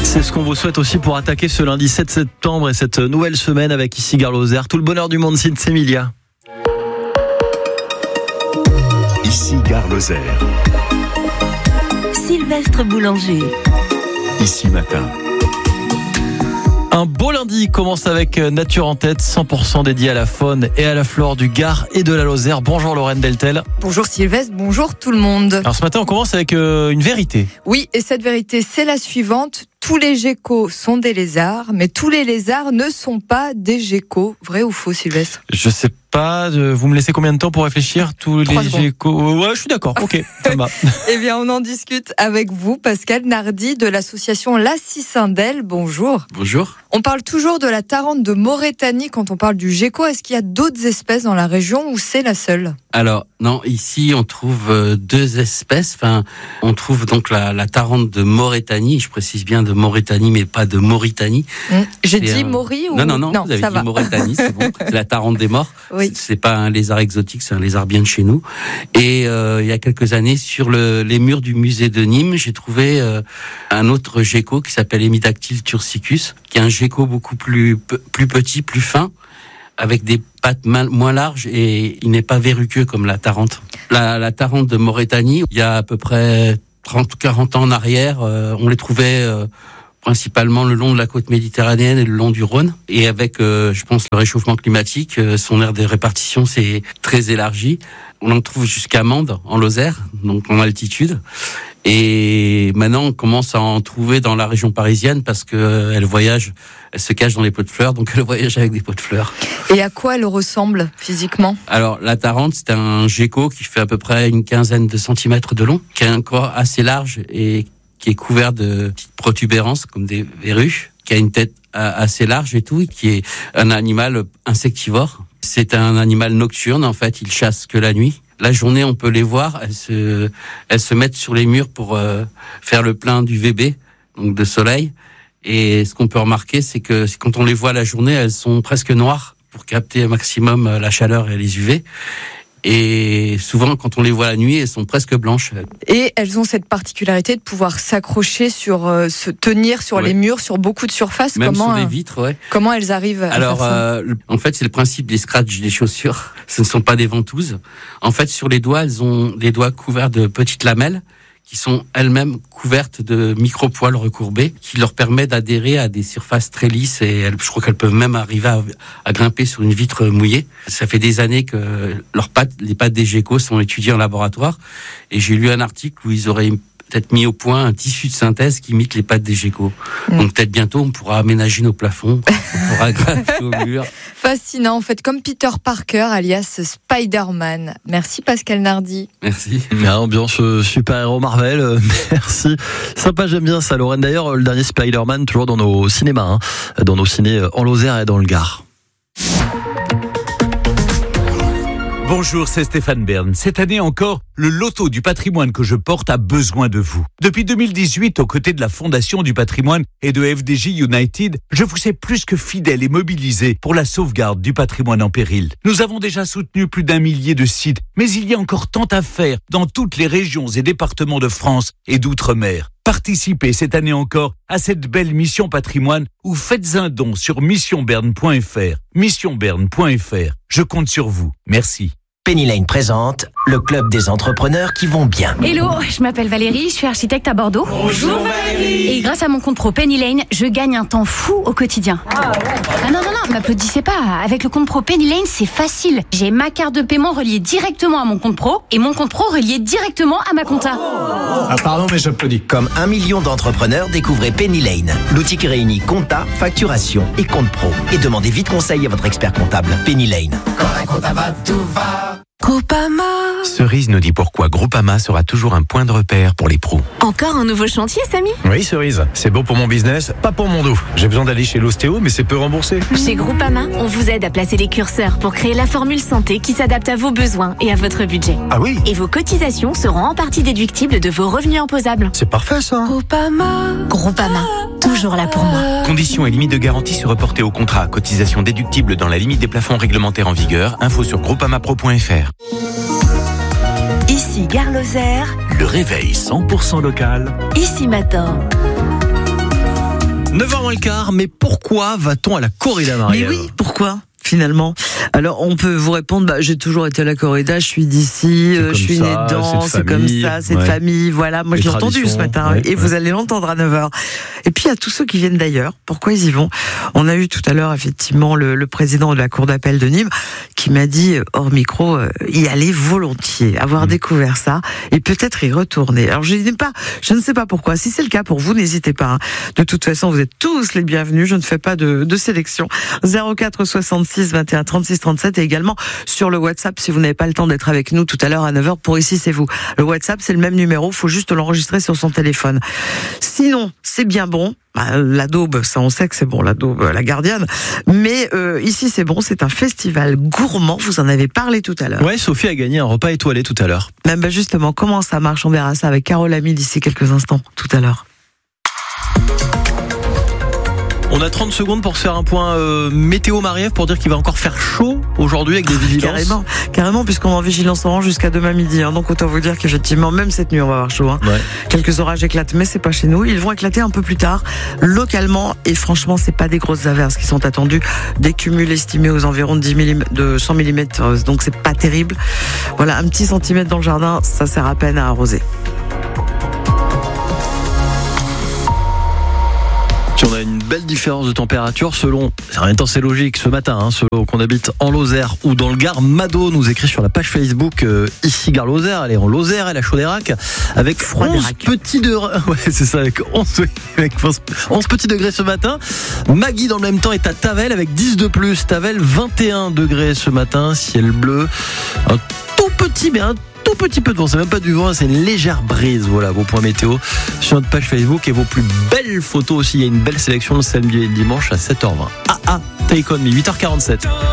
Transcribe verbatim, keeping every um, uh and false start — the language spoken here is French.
C'est ce qu'on vous souhaite aussi pour attaquer ce lundi sept septembre et cette nouvelle semaine avec ici Gare Lozère. Tout le bonheur du monde, Cint Emilia. Ici Gare Lozère. Sylvestre Boulanger. Ici Matin. Un beau lundi commence avec Nature en tête, cent pour cent dédié à la faune et à la flore du Gard et de la Lozère. Bonjour Lorraine Deltel. Bonjour Sylvestre, bonjour tout le monde. Alors ce matin on commence avec euh, une vérité. Oui, et cette vérité c'est la suivante. Tous les geckos sont des lézards, mais tous les lézards ne sont pas des geckos. Vrai ou faux, Sylvestre ? Je sais pas, vous me laissez combien de temps pour réfléchir ? Tous Trois les secondes. geckos. Ouais, je suis d'accord, ok, ça va. Eh bien, on en discute avec vous, Pascal Nardi de l'association La Cicindelle. Bonjour. Bonjour. On parle toujours de la tarente de Mauritanie quand on parle du gecko. Est-ce qu'il y a d'autres espèces dans la région ou c'est la seule ? Alors, non, ici, on trouve euh, deux espèces. Enfin, on trouve donc la, la tarente de Mauritanie. Je précise bien de Mauritanie, mais pas de Mauritanie. Mmh. J'ai C'est dit un... Maury ou... Non, non, non, non vous avez ça dit va. Mauritanie, c'est bon. C'est la tarente des morts. Oui. C'est pas un lézard exotique, c'est un lézard bien de chez nous. Et euh, il y a quelques années, sur le, les murs du musée de Nîmes, j'ai trouvé euh, un autre gecko qui s'appelle Hemidactyle tursicus, qui est un gecko beaucoup plus, plus petit, plus fin, avec des pattes moins larges et il n'est pas verruqueux comme la tarente. La, la tarente de Mauritanie, il y a à peu près trente quarante ans en arrière, euh, on les trouvait euh, principalement le long de la côte méditerranéenne et le long du Rhône. Et avec, euh, je pense, le réchauffement climatique, euh, son aire de répartition s'est très élargie. On en trouve jusqu'à Mende, en Lozère, donc en altitude. Et maintenant, on commence à en trouver dans la région parisienne parce que euh, elle voyage, elle se cache dans les pots de fleurs, donc elle voyage avec des pots de fleurs. Et à quoi elle ressemble physiquement ? Alors, la tarente, c'est un gecko qui fait à peu près une quinzaine de centimètres de long, qui a un corps assez large et qui est couvert de petites protubérances comme des verrues, qui a une tête assez large et tout, et qui est un animal insectivore. C'est un animal nocturne, en fait, il chasse que la nuit. La journée, on peut les voir, elles se, elles se mettent sur les murs pour euh, faire le plein d'U V B, donc de soleil. Et ce qu'on peut remarquer, c'est que quand on les voit la journée, elles sont presque noires pour capter un maximum la chaleur et les U V. Et souvent, quand on les voit la nuit, elles sont presque blanches. Et elles ont cette particularité de pouvoir s'accrocher sur, euh, se tenir sur Ouais. les murs, sur beaucoup de surfaces. Même comment, sur les euh, vitres, ouais. Comment elles arrivent à Alors, faire ça ? euh, le- en fait, c'est le principe des scratchs des chaussures. Ce ne sont pas des ventouses. En fait, sur les doigts, elles ont des doigts couverts de petites lamelles qui sont elles-mêmes couvertes de micro-poils recourbés qui leur permettent d'adhérer à des surfaces très lisses et elles, je crois qu'elles peuvent même arriver à, à grimper sur une vitre mouillée. Ça fait des années que leurs pattes, les pattes des geckos sont étudiées en laboratoire et j'ai lu un article où ils auraient peut-être mis au point un tissu de synthèse qui imite les pattes des geckos. Mmh. Donc peut-être bientôt on pourra aménager nos plafonds, on pourra grimper au mur. Fascinant, en fait, comme Peter Parker, alias Spider-Man. Merci Pascal Nardi. Merci. Ah, ambiance euh, super-héros Marvel, euh, merci. Sympa, j'aime bien ça, Lorraine. D'ailleurs, le dernier Spider-Man, toujours dans nos cinémas, hein, dans nos ciné euh, en Lozère et dans le Gard. Bonjour, c'est Stéphane Bern. Cette année encore, le loto du patrimoine que je porte a besoin de vous. Depuis deux mille dix-huit, aux côtés de la Fondation du patrimoine et de F D J United, je vous sais plus que fidèle et mobilisé pour la sauvegarde du patrimoine en péril. Nous avons déjà soutenu plus d'un millier de sites, mais il y a encore tant à faire dans toutes les régions et départements de France et d'outre-mer. Participez cette année encore à cette belle mission patrimoine ou faites un don sur mission bern point f r. mission bern point f r. Je compte sur vous. Merci. Penny Lane présente le club des entrepreneurs qui vont bien. Hello, je m'appelle Valérie, je suis architecte à Bordeaux. Bonjour Valérie. Et grâce à mon compte pro Penny Lane, je gagne un temps fou au quotidien. Ah, ouais. ah non, non, non, m'applaudissez pas. Avec le compte pro Penny Lane, c'est facile. J'ai ma carte de paiement reliée directement à mon compte pro et mon compte pro relié directement à ma compta. Ah pardon, mais j'applaudis. Comme un million d'entrepreneurs, découvrez Penny Lane, l'outil qui réunit compta, facturation et compte pro. Et demandez vite conseil à votre expert comptable. Penny Lane. Quand un compta va, tout va. Groupama. Cerise nous dit pourquoi Groupama sera toujours un point de repère pour les pros. Encore un nouveau chantier, Samy ? Oui, Cerise. C'est bon pour mon business, pas pour mon dos. J'ai besoin d'aller chez l'ostéo, mais c'est peu remboursé. Chez Groupama, on vous aide à placer les curseurs pour créer la formule santé qui s'adapte à vos besoins et à votre budget. Ah oui ? Et vos cotisations seront en partie déductibles de vos revenus imposables. C'est parfait, ça. Groupama. Groupama. Toujours là pour moi. Conditions et limites de garantie se reporter au contrat. Cotisation déductible dans la limite des plafonds réglementaires en vigueur. Info sur groupama pro point f r. Ici Gare Lozère. Le réveil cent pour cent local. Ici Matin. neuf heures moins le quart, mais pourquoi va-t-on à la corrida, Marie? Mais oui, pourquoi finalement? Alors on peut vous répondre, bah, j'ai toujours été à la corrida, je suis d'ici, euh, je suis ça, née dedans, c'est c'est comme ça, c'est ouais. de famille, voilà. Moi Les je l'ai entendu ce matin, ouais, et ouais. vous allez l'entendre à neuf heures. Et puis il y a tous ceux qui viennent d'ailleurs, pourquoi ils y vont? On a eu tout à l'heure effectivement le, le président de la cour d'appel de Nîmes qui m'a dit, hors micro, euh, y aller volontiers, avoir mmh. découvert ça, et peut-être y retourner. Alors je n'ai pas, je ne sais pas pourquoi, si c'est le cas pour vous, n'hésitez pas, hein. De toute façon vous êtes tous les bienvenus, je ne fais pas de, de sélection. zéro quatre soixante-six vingt et un trente-six trente-sept et également sur le WhatsApp si vous n'avez pas le temps d'être avec nous tout à l'heure à neuf heures pour Ici c'est vous. Le WhatsApp c'est le même numéro, faut juste l'enregistrer sur son téléphone. Sinon, c'est bien bon. Bah, la daube, ça on sait que c'est bon, la daube, la gardienne. Mais euh, Ici c'est bon, c'est un festival gourmand, vous en avez parlé tout à l'heure. Ouais, Sophie a gagné un repas étoilé tout à l'heure. Même bah justement, comment ça marche? On verra ça avec Carole Ami d'ici quelques instants, tout à l'heure. On a trente secondes pour se faire un point euh, météo, Marie-Ève, pour dire qu'il va encore faire chaud aujourd'hui avec des vigilances. Carrément, carrément, puisqu'on est en vigilance orange jusqu'à demain midi. Hein, donc autant vous dire qu'effectivement, même cette nuit, on va avoir chaud. Hein. Ouais. Quelques orages éclatent, mais c'est pas chez nous. Ils vont éclater un peu plus tard, localement. Et franchement, c'est pas des grosses averses qui sont attendues. Des cumuls estimés aux environs de, dix millimètres, de cent millimètres, donc c'est pas terrible. Voilà, un petit centimètre dans le jardin, ça sert à peine à arroser. On a une belle différence de température selon, en même temps c'est logique ce matin, hein, selon qu'on habite en Lozère ou dans le Gard. Mado nous écrit sur la page Facebook euh, Ici Gare Lozère, elle est en Lozère, elle est à Chaudeirac avec onze petits degrés, ouais c'est ça, avec onze, avec onze petits degrés ce matin. Maggie dans le même temps est à Tavel avec dix de plus, Tavel vingt et un degrés ce matin, ciel bleu, un tout petit mais un tout petit peu de vent, c'est même pas du vent, c'est une légère brise. Voilà vos points météo sur notre page Facebook et vos plus belles photos aussi. Il y a une belle sélection le samedi et le dimanche à sept heures vingt. Ah ah, Take On Me, huit heures quarante-sept.